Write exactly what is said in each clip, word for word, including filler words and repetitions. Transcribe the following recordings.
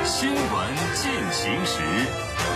新闻进行时。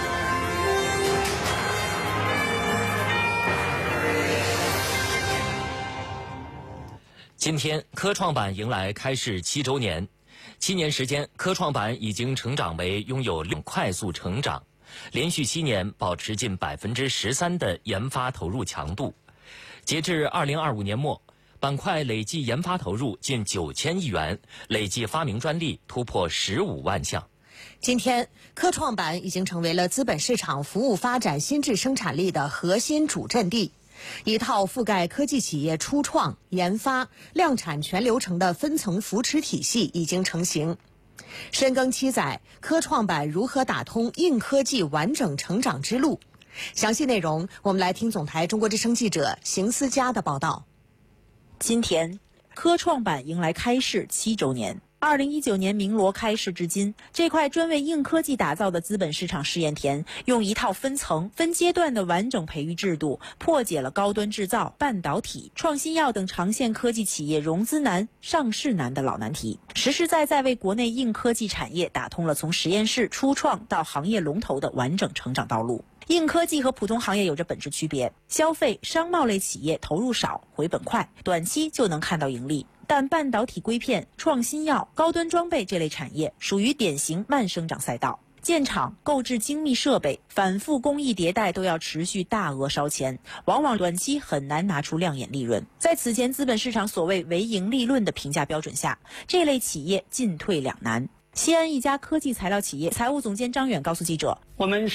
今天，科创板迎来开市七周年。七年时间，科创板已经成长为拥有快速成长，连续七年保持近百分之十三的研发投入强度。截至二零二五年末，板块累计研发投入近九千亿元，累计发明专利突破十五万项。 今天，科创板已经成为了资本市场服务发展新质生产力的核心主阵地。一套覆盖科技企业初创、研发、量产全流程的分层扶持体系已经成型。深耕七载，科创板如何打通硬科技完整成长之路？详细内容，我们来听总台中国之声记者邢思佳的报道。 今天，科创板迎来开市七周年。二零一九年鸣锣开市至今，这块专为硬科技打造的资本市场试验田，用一套分层、分阶段的完整培育制度，破解了高端制造、半导体、创新药等长线科技企业融资难、上市难的老难题，实实在在为国内硬科技产业打通了从实验室初创到行业龙头的完整成长道路。硬科技和普通行业有着本质区别，消费、商贸类企业投入少、回本快，短期就能看到盈利。但半导体硅片、创新药、高端装备这类产业属于典型慢生长赛道，建厂、购置精密设备、反复工艺迭代都要持续大额烧钱，往往短期很难拿出亮眼利润。在此前资本市场所谓唯盈利论的评价标准下，这类企业进退两难。西安一家科技材料企业财务总监张远告诉记者， 我们